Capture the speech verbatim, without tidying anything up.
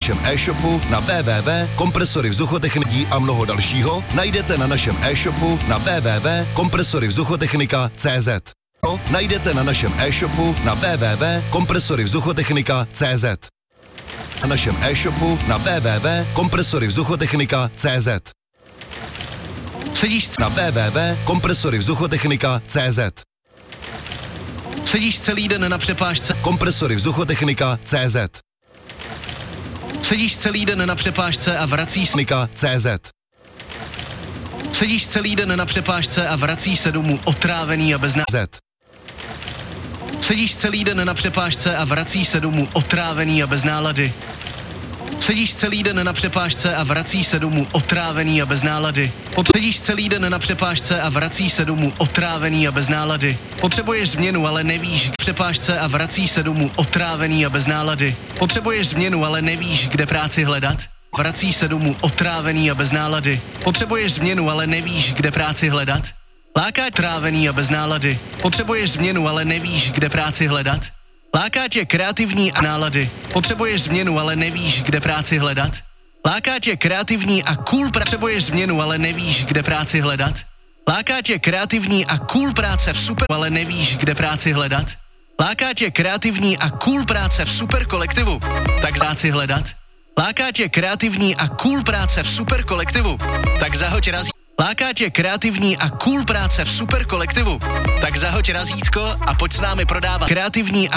našem e-shopu na w w w tečka kompresory vzduchotechniky a mnoho dalšího najdete na našem e-shopu na w w w tečka kompresory vzduchotechnika tečka cé zet. To najdete na našem e-shopu na w w w tečka kompresory vzduchotechnika tečka cé zet. Na našem e-shopu na w w w tečka kompresory vzduchotechnika tečka cé zet. Sedíš Na w w w tečka kompresory vzduchotechnika tečka cé zet. Sedíš celý den na přepážce. Kompresory vzduchotechnika tečka cé zet. Sedíš celý den na přepážce a vracíš Technika tečka cé zet. Sedíš celý den na přepážce a vracíš se domů otrávený a bez ná... Z. Sedíš celý den na přepážce a vracíš se domů otrávený a bez nálady. Sedíš celý den na přepážce a vracíš se domů otrávený a bez nálady. Sedíš celý den na přepážce a vracíš se domů otrávený a bez nálady. Potřebuješ změnu, ale nevíš, k přepážce a vracíš se domů otrávený a bez nálady. Potřebuješ změnu, ale nevíš, kde práci hledat. Vracíš se domů otrávený a bez nálady. Potřebuješ změnu, ale nevíš, kde práci hledat. Láká trávený a bez nálady. Potřebuješ změnu, ale nevíš, kde práci hledat. Láká tě kreativní a nálady. Potřebuješ změnu, ale nevíš, kde práci hledat. Láká tě kreativní a cool práce. Potřebuješ změnu, ale nevíš, kde práci hledat. Láká tě kreativní a cool práce v super, ale nevíš, kde práci hledat. Láká tě kreativní a cool práce v super kolektivu. Tak práci hledat. Láká tě kreativní a cool práce v super kolektivu. Tak zahoď razítko. Láká tě kreativní a cool práce v super kolektivu. Tak zahoď razítko a pojď s námi prodávat kreativní a